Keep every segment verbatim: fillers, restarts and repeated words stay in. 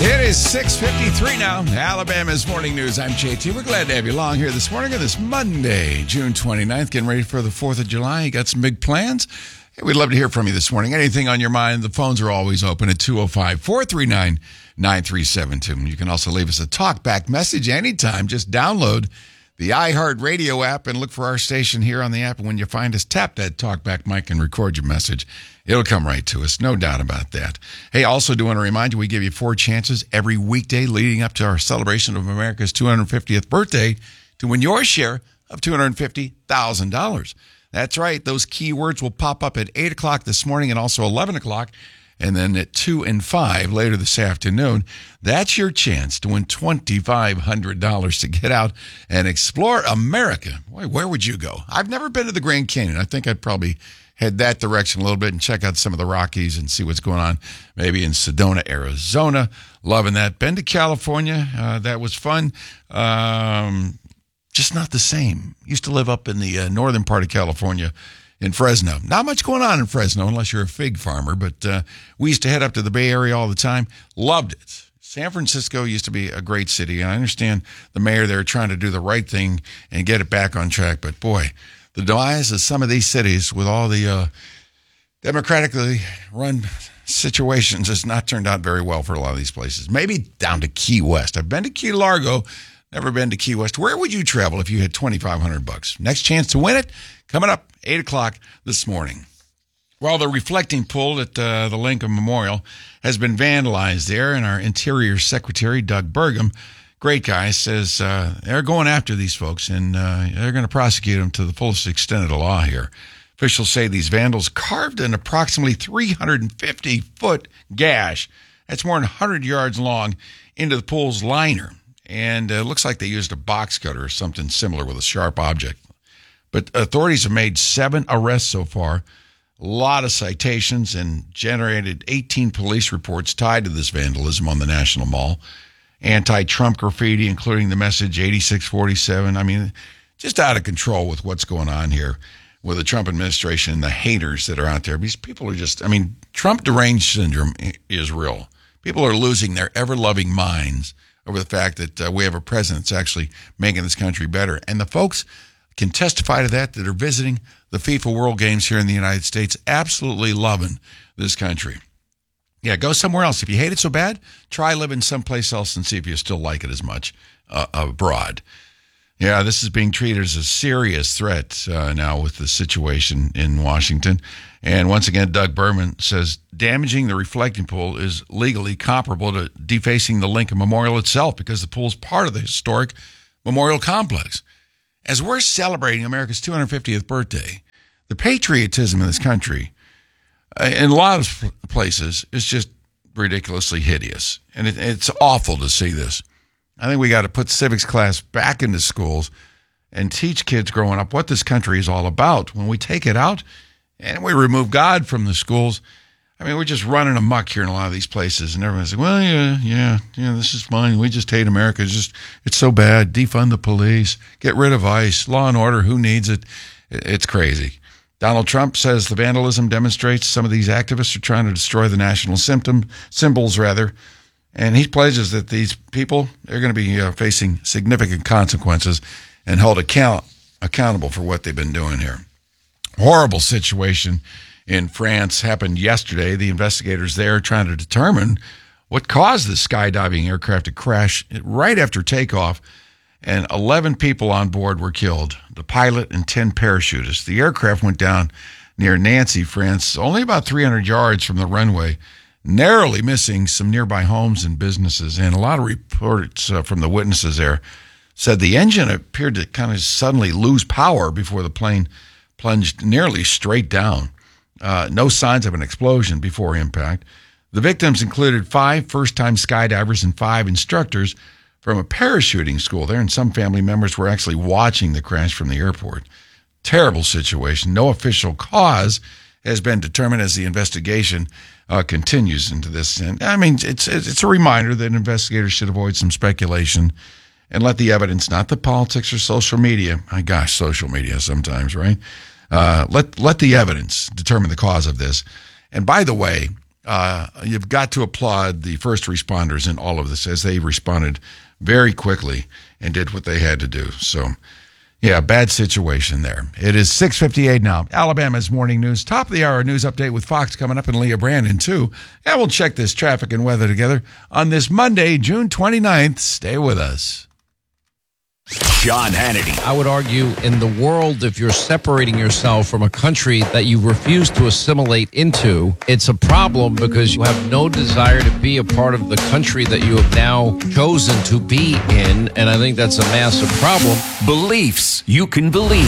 It is six fifty-three now. Alabama's Morning News. I'm J T. We're glad to have you along here this morning on this Monday, June twenty-ninth. Getting ready for the fourth of July. You got some big plans? Hey, we'd love to hear from you this morning. Anything on your mind, the phones are always open at two oh five, four three nine, nine three seven two. You can also leave us a talkback message anytime. Just download the iHeartRadio app and look for our station here on the app. And when you find us, tap that talkback mic and record your message. It'll come right to us, no doubt about that. Hey, also do want to remind you, we give you four chances every weekday leading up to our celebration of America's two hundred fiftieth birthday to win your share of two hundred fifty thousand dollars. That's right. Those keywords will pop up at eight o'clock this morning and also eleven o'clock, and then at two and five later this afternoon. That's your chance to win two thousand five hundred dollars to get out and explore America. Boy, where would you go? I've never been to the Grand Canyon. I think I'd probably head that direction a little bit and check out some of the Rockies and see what's going on maybe in Sedona, Arizona. Loving that. Been to California. Uh, that was fun. Um, just not the same. Used to live up in the uh, northern part of California in Fresno. Not much going on in Fresno unless you're a fig farmer, but uh, we used to head up to the Bay Area all the time. Loved it. San Francisco used to be a great city. I understand the mayor there trying to do the right thing and get it back on track, but boy, the demise of some of these cities with all the uh, democratically run situations has not turned out very well for a lot of these places. Maybe down to Key West. I've been to Key Largo, never been to Key West. Where would you travel if you had twenty-five hundred bucks? Next chance to win it, coming up eight o'clock this morning. Well, the reflecting pool at uh, the Lincoln Memorial has been vandalized there, and our Interior Secretary, Doug Burgum, great guy, says uh, they're going after these folks, and uh, they're going to prosecute them to the fullest extent of the law here. Officials say these vandals carved an approximately three hundred fifty foot gash. That's more than one hundred yards long into the pool's liner. And uh, it looks like they used a box cutter or something similar with a sharp object. But authorities have made seven arrests so far, a lot of citations, and generated eighteen police reports tied to this vandalism on the National Mall. Anti-Trump graffiti, including the message eighty-six forty-seven. I mean, just out of control with what's going on here with the Trump administration and the haters that are out there. These people are just, I mean, Trump deranged syndrome is real. People are losing their ever-loving minds over the fact that uh, we have a president that's actually making this country better. And the folks can testify to that that are visiting the FIFA World Games here in the United States, absolutely loving this country. Yeah, go somewhere else. If you hate it so bad, try living someplace else and see if you still like it as much uh, abroad. Yeah, this is being treated as a serious threat uh, now with the situation in Washington. And once again, Doug Burgum says damaging the reflecting pool is legally comparable to defacing the Lincoln Memorial itself because the pool is part of the historic memorial complex. As we're celebrating America's two hundred fiftieth birthday, the patriotism in this country in a lot of places, it's just ridiculously hideous. And it, it's awful to see this. I think we got to put civics class back into schools and teach kids growing up what this country is all about. When we take it out and we remove God from the schools, I mean, we're just running amok here in a lot of these places. And everyone's like, well, yeah, yeah, yeah, this is fine. We just hate America. It's just, it's so bad. Defund the police. Get rid of ICE. Law and order. Who needs it? It's crazy. Donald Trump says the vandalism demonstrates some of these activists are trying to destroy the national symptom, symbols, rather. And he pledges that these people are going to be uh, facing significant consequences and held account accountable for what they've been doing here. Horrible situation in France happened yesterday. The investigators there are trying to determine what caused the skydiving aircraft to crash right after takeoff, and eleven people on board were killed, the pilot and ten parachutists. The aircraft went down near Nancy, France, only about three hundred yards from the runway, narrowly missing some nearby homes and businesses. And a lot of reports uh, from the witnesses there said the engine appeared to kind of suddenly lose power before the plane plunged nearly straight down. Uh, no signs of an explosion before impact. The victims included five first-time skydivers and five instructors from a parachuting school there, and some family members were actually watching the crash from the airport. Terrible situation. No official cause has been determined as the investigation uh, continues into this. And I mean, it's it's a reminder that investigators should avoid some speculation and let the evidence, not the politics or social media. My gosh, social media sometimes, right? Uh, let let the evidence determine the cause of this. And by the way, uh, you've got to applaud the first responders in all of this as they responded very quickly and did what they had to do. So, yeah, bad situation there. It is six fifty-eight now. Alabama's Morning News. Top of the hour news update with Fox coming up, and Leah Brandon, too. And we'll check this traffic and weather together on this Monday, June twenty-ninth. Stay with us. Sean Hannity. I would argue in the world, if you're separating yourself from a country that you refuse to assimilate into, it's a problem because you have no desire to be a part of the country that you have now chosen to be in. And I think that's a massive problem. Beliefs you can believe.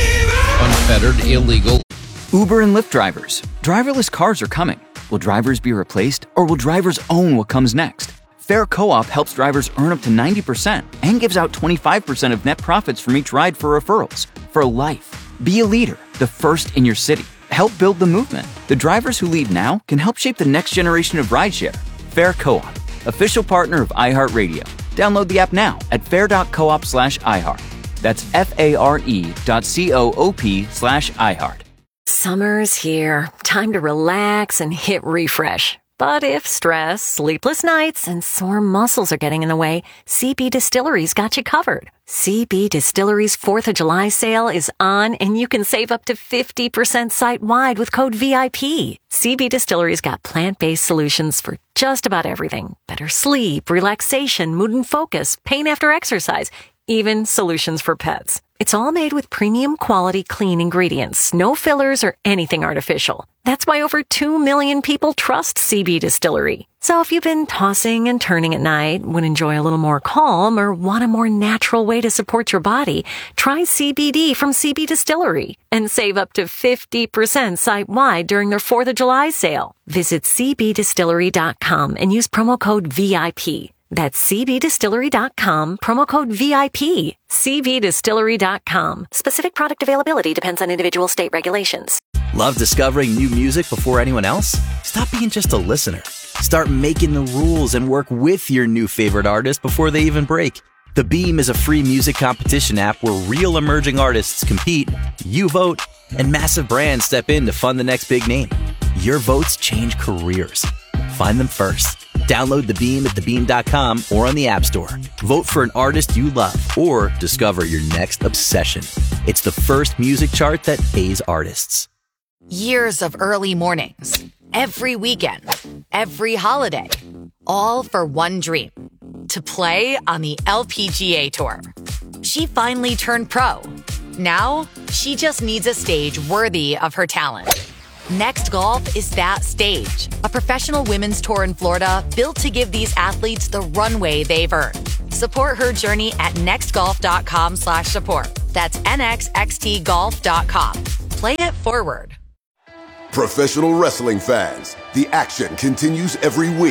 Unfettered, illegal. Uber and Lyft drivers. Driverless cars are coming. Will drivers be replaced, or will drivers own what comes next? Fair Co-op helps drivers earn up to ninety percent and gives out twenty-five percent of net profits from each ride for referrals. For life. Be a leader, the first in your city. Help build the movement. The drivers who lead now can help shape the next generation of rideshare. Fair Co-op, official partner of iHeartRadio. Download the app now at fair.coop slash iHeart. That's F-A-R-E dot C-O-O-P slash iHeart. Summer's here. Time to relax and hit refresh. But if stress, sleepless nights, and sore muscles are getting in the way, C B Distillery's got you covered. C B Distillery's fourth of July sale is on, and you can save up to fifty percent site-wide with code V I P. C B Distillery's got plant-based solutions for just about everything. Better sleep, relaxation, mood and focus, pain after exercise, even solutions for pets. It's all made with premium quality clean ingredients, no fillers or anything artificial. That's why over two million people trust C B Distillery. So if you've been tossing and turning at night, would enjoy a little more calm, or want a more natural way to support your body, try C B D from C B Distillery and save up to fifty percent site-wide during their fourth of July sale. Visit C B distillery dot com and use promo code V I P. That's C B distillery dot com, promo code V I P. C B distillery dot com. Specific product availability depends on individual state regulations. Love discovering new music before anyone else? Stop being just a listener. Start making the rules and work with your new favorite artist before they even break. The Beam is a free music competition app where real emerging artists compete, you vote, and massive brands step in to fund the next big name. Your votes change careers. Find them first. Download The Beam at the beam dot com or on the App Store. Vote for an artist you love or discover your next obsession. It's the first music chart that pays artists. Years of early mornings, every weekend, every holiday, all for one dream, to play on the L P G A Tour. She finally turned pro. Now, she just needs a stage worthy of her talent. Next Golf is that stage, a professional women's tour in Florida built to give these athletes the runway they've earned. Support her journey at nextgolf.com slash support. That's N X X T golf dot com. Play it forward. Professional wrestling fans, the action continues every week.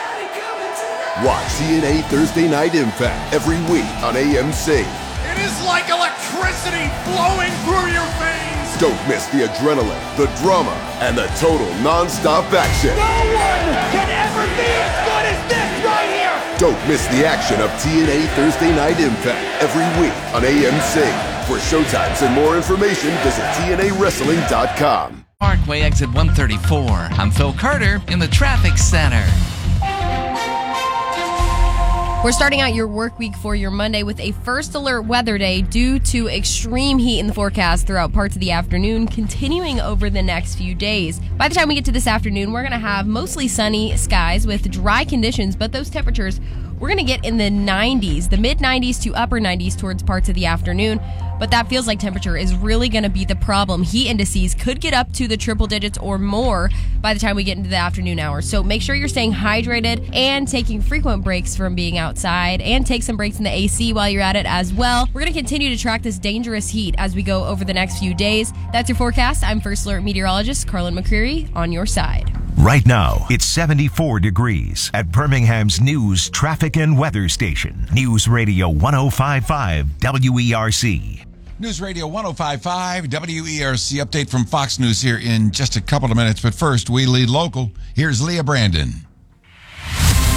Watch T N A Thursday Night Impact every week on A M C. It is like electricity flowing through your veins. Don't miss the adrenaline, the drama, and the total non-stop action. No one can ever be as good as this right here. Don't miss the action of T N A Thursday Night Impact every week on A M C. For showtimes and more information, visit T N A wrestling dot com. Parkway exit one thirty-four. I'm Phil Carter in the traffic center. We're starting out your work week for your Monday with a first alert weather day due to extreme heat in the forecast throughout parts of the afternoon, continuing over the next few days. By the time we get to this afternoon, we're going to have mostly sunny skies with dry conditions, but those temperatures we're going to get in the nineties, the mid nineties to upper nineties towards parts of the afternoon. But that feels like temperature is really going to be the problem. Heat indices could get up to the triple digits or more by the time we get into the afternoon hours. So make sure you're staying hydrated and taking frequent breaks from being outside, and take some breaks in the A C while you're at it as well. We're going to continue to track this dangerous heat as we go over the next few days. That's your forecast. I'm First Alert Meteorologist Carlin McCreary on your side. Right now, it's seventy-four degrees at Birmingham's News, Traffic, and Weather Station. News Radio one oh five point five W E R C. News Radio one oh five point five W E R C update from Fox News here in just a couple of minutes. But first, we lead local. Here's Leah Brandon.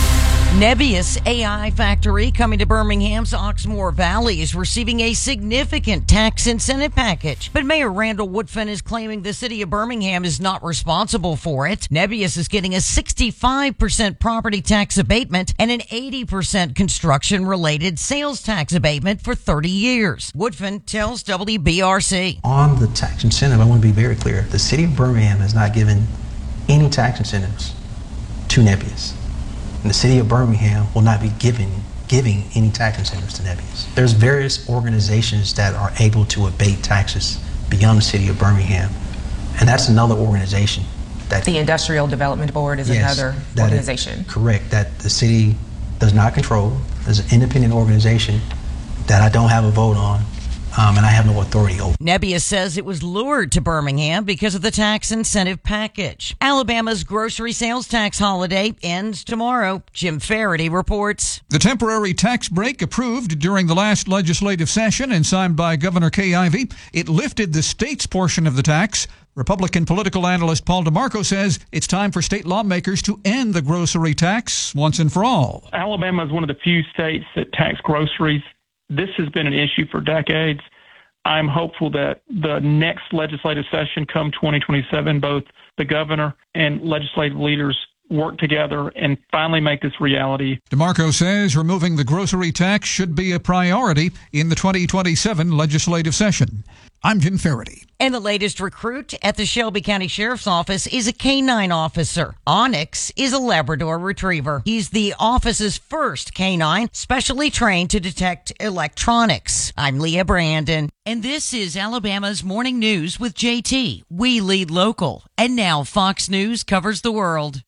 Nebius A I Factory coming to Birmingham's Oxmoor Valley is receiving a significant tax incentive package. But Mayor Randall Woodfin is claiming the city of Birmingham is not responsible for it. Nebius is getting a sixty-five percent property tax abatement and an eighty percent construction-related sales tax abatement for thirty years. Woodfin tells W B R C. On the tax incentive, I want to be very clear. The city of Birmingham has not given any tax incentives to Nebius. And the city of Birmingham will not be giving giving any tax incentives to Nebius. There's various organizations that are able to abate taxes beyond the city of Birmingham, and that's another organization. That the Industrial Development Board is yes, another that organization. It, correct, that the city does not control. There's an independent organization that I don't have a vote on. Um, and I have no authority over. Nebius says it was lured to Birmingham because of the tax incentive package. Alabama's grocery sales tax holiday ends tomorrow. Jim Faraday reports. The temporary tax break approved during the last legislative session and signed by Governor Kay Ivey, it lifted the state's portion of the tax. Republican political analyst Paul DeMarco says it's time for state lawmakers to end the grocery tax once and for all. Alabama is one of the few states that tax groceries. This has been an issue for decades. I'm hopeful that the next legislative session, come twenty twenty-seven, both the governor and legislative leaders work together and finally make this reality. DeMarco says removing the grocery tax should be a priority in the twenty twenty-seven legislative session. I'm Jim Faraday. And the latest recruit at the Shelby County Sheriff's Office is a K nine officer. Onyx is a Labrador Retriever. He's the office's first K nine specially trained to detect electronics. I'm Leah Brandon, and this is Alabama's Morning News with J T. We lead local, and now Fox News covers the world.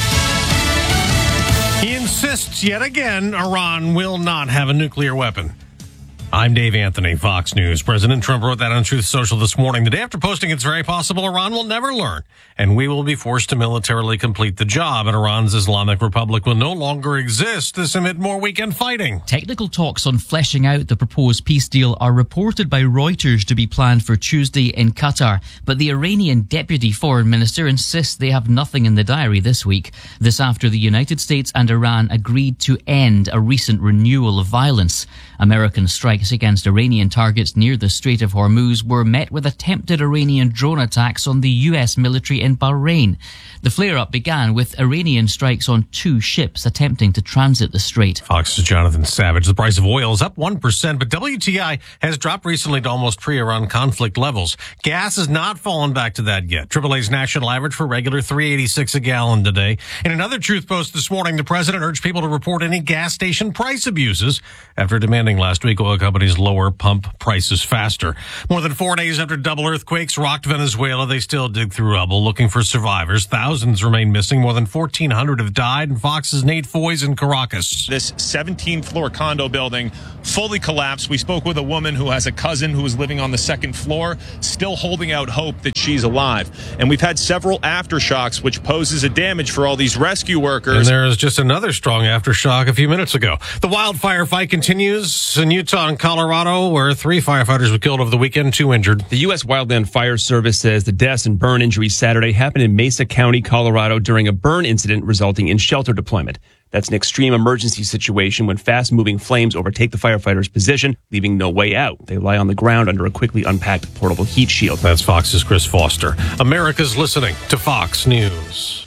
He insists yet again Iran will not have a nuclear weapon. I'm Dave Anthony, Fox News. President Trump wrote that on Truth Social this morning. The day after posting, it's very possible Iran will never learn, and we will be forced to militarily complete the job, and Iran's Islamic Republic will no longer exist this amid more weekend fighting. Technical talks on fleshing out the proposed peace deal are reported by Reuters to be planned for Tuesday in Qatar, but the Iranian deputy foreign minister insists they have nothing in the diary this week. This after the United States and Iran agreed to end a recent renewal of violence. American strikes against Iranian targets near the Strait of Hormuz were met with attempted Iranian drone attacks on the U S military in Bahrain. The flare-up began with Iranian strikes on two ships attempting to transit the strait. Fox's Jonathan Savage. The price of oil is up one percent, but W T I has dropped recently to almost pre-Iran conflict levels. Gas has not fallen back to that yet. triple A's national average for regular three eighty-six a gallon today. In another Truth Post this morning, the president urged people to report any gas station price abuses after demanding last week oil companies lower pump prices faster. More than four days after double earthquakes rocked Venezuela, they still dig through rubble looking for survivors. Thousands remain missing. More than fourteen hundred have died. And Fox's Nate Foy's in Caracas. This seventeenth floor condo building fully collapsed. We spoke with a woman who has a cousin who is living on the second floor, still holding out hope that she's alive. And we've had several aftershocks, which poses a damage for all these rescue workers. And there is just another strong aftershock a few minutes ago. The wildfire fight continues in Utah and Colorado, where three firefighters were killed over the weekend, two injured. The U S Wildland Fire Service says the deaths and burn injuries Saturday happened in Mesa County, Colorado, during a burn incident resulting in shelter deployment. That's an extreme emergency situation when fast-moving flames overtake the firefighters' position, leaving no way out. They lie on the ground under a quickly unpacked portable heat shield. That's Fox's Chris Foster. America's listening to Fox News.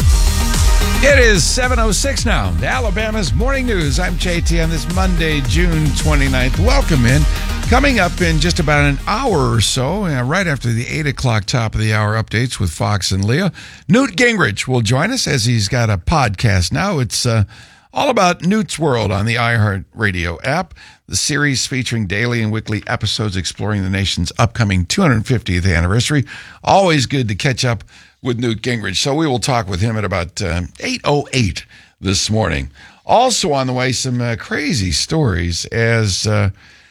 It is seven oh six now. Alabama's Morning News. I'm J T on this Monday, June twenty-ninth. Welcome in. Coming up in just about an hour or so, uh, right after the eight o'clock top of the hour updates with Fox and Leah, Newt Gingrich will join us as he's got a podcast now. It's uh, all about Newt's World on the iHeartRadio app. The series featuring daily and weekly episodes exploring the nation's upcoming two hundred fiftieth anniversary. Always good to catch up with Newt Gingrich. So we will talk with him at about uh, eight oh eight this morning. Also on the way, some uh, crazy stories as uh,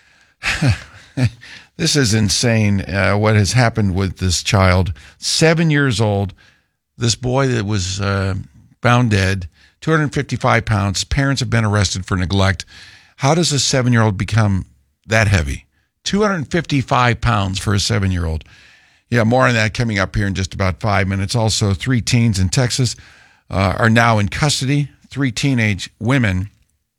this is insane uh, what has happened with this child. Seven years old, this boy that was uh, found dead, two hundred fifty-five pounds. Parents have been arrested for neglect. How does a seven-year-old become that heavy? two hundred fifty-five pounds for a seven-year-old. Yeah, more on that coming up here in just about five minutes. Also, three teens in Texas uh, are now in custody. three teenage women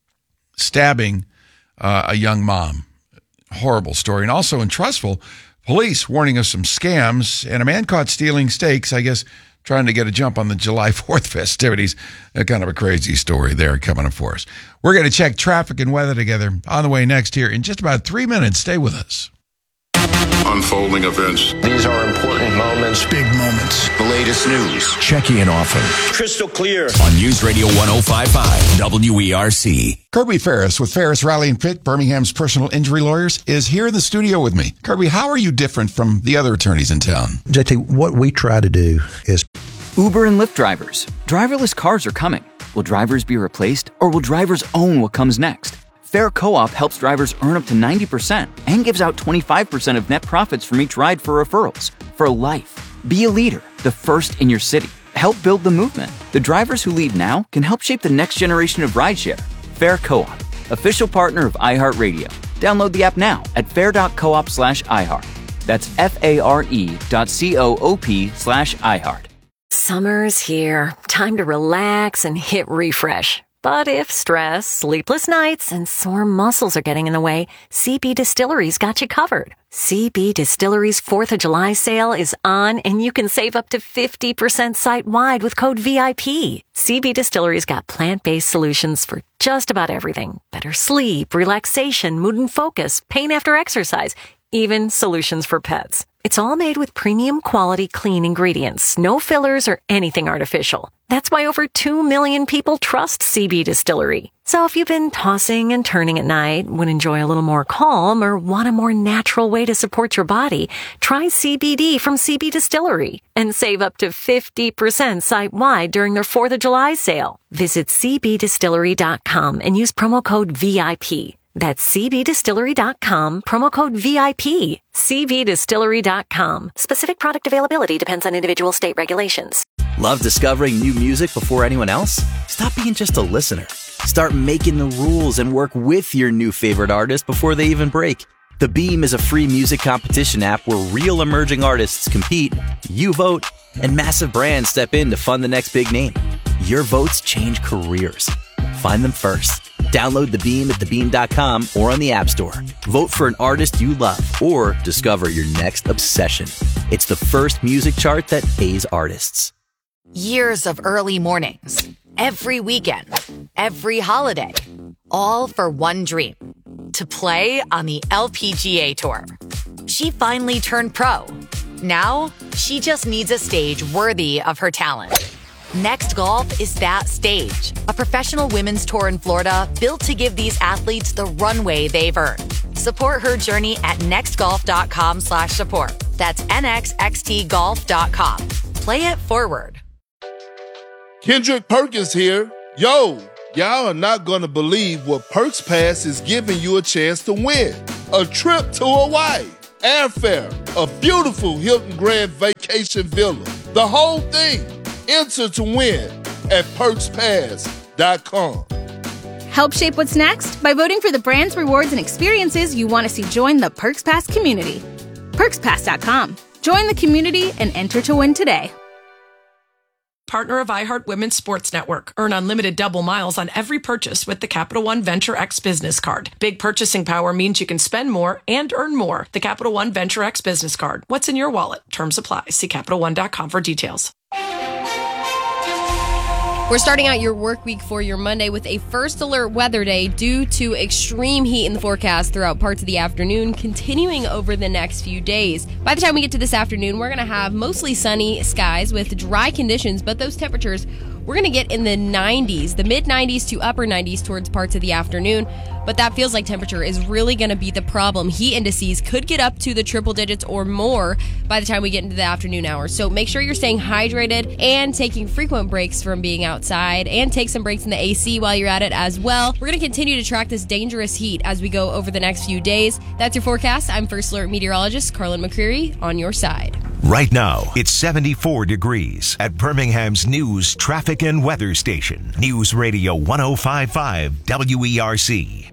stabbing uh, a young mom. Horrible story. And also in Trussville, police warning of some scams and a man caught stealing steaks, I guess, trying to get a jump on the July fourth festivities. Uh, kind of a crazy story there coming up for us. We're going to check traffic and weather together on the way next here in just about three minutes. Stay with us. Unfolding events. These are important moments. Big moments. The latest news. Check in often. Crystal clear. On News Radio one oh five point five W E R C. Kirby Ferris with Ferris, Riley and Pitt, Birmingham's personal injury lawyers, is here in the studio with me. Kirby, how are you different from the other attorneys in town? J T, what we try to do is... Uber and Lyft drivers. Driverless cars are coming. Will drivers be replaced, or will drivers own what comes next? Fair Co-op helps drivers earn up to ninety percent and gives out twenty-five percent of net profits from each ride for referrals. For life. Be a leader, the first in your city. Help build the movement. The drivers who lead now can help shape the next generation of rideshare. Fair Co-op, official partner of iHeartRadio. Download the app now at fair.coop slash iHeart. That's F-A-R-E dot C-O-O-P slash iHeart. Summer's here. Time to relax and hit refresh. But if stress, sleepless nights, and sore muscles are getting in the way, C B Distillery's got you covered. C B Distillery's fourth of July sale is on, and you can save up to fifty percent site-wide with code V I P. C B Distillery's got plant-based solutions for just about everything. Better sleep, relaxation, mood and focus, pain after exercise, even solutions for pets. It's all made with premium quality clean ingredients, no fillers or anything artificial. That's why over two million people trust C B Distillery. So if you've been tossing and turning at night, would enjoy a little more calm, or want a more natural way to support your body, try C B D from C B Distillery and save up to fifty percent site-wide during their fourth of July sale. Visit C B distillery dot com and use promo code V I P. That's C B distillery dot com, promo code V I P. C B distillery dot com. Specific product availability depends on individual state regulations. Love discovering new music before anyone else? Stop being just a listener. Start making the rules and work with your new favorite artist before they even break. The Beam is a free music competition app where real emerging artists compete, you vote, and massive brands step in to fund the next big name. Your votes change careers. Find them first. Download The Beam at the beam dot com or on the App Store. Vote for an artist you love or discover your next obsession. It's the first music chart that pays artists. Years of early mornings, every weekend, every holiday, all for one dream, to play on the L P G A Tour. She finally turned pro. Now, she just needs a stage worthy of her talent. Next Golf is that stage, a professional women's tour in Florida built to give these athletes the runway they've earned. Support her journey at nextgolf.com slash support. That's N X X T golf dot com. Play it forward. Kendrick Perkins here. Yo, y'all are not going to believe what Perks Pass is giving you a chance to win. A trip to Hawaii, airfare, a beautiful Hilton Grand Vacation Villa, the whole thing. Enter to win at perks pass dot com. Help shape what's next by voting for the brands, rewards, and experiences you want to see join the Perks Pass community. perks pass dot com. Join the community and enter to win today. Partner of iHeart Women's Sports Network. Earn unlimited double miles on every purchase with the Capital One Venture X Business Card. Big purchasing power means you can spend more and earn more. The Capital One Venture X Business Card. What's in your wallet? Terms apply. See capital one dot com for details. We're starting out your work week for your Monday with a first alert weather day due to extreme heat in the forecast throughout parts of the afternoon, continuing over the next few days. By the time we get to this afternoon, we're going to have mostly sunny skies with dry conditions, but those temperatures we're going to get in the nineties, the mid nineties to upper nineties towards parts of the afternoon. But that feels like temperature is really going to be the problem. Heat indices could get up to the triple digits or more by the time we get into the afternoon hours. So make sure you're staying hydrated and taking frequent breaks from being outside, and take some breaks in the A C while you're at it as well. We're going to continue to track this dangerous heat as we go over the next few days. That's your forecast. I'm First Alert Meteorologist Carlin McCreary on your side. Right now, it's seventy-four degrees at Birmingham's news, traffic, and weather station. News Radio one oh five point five W E R C.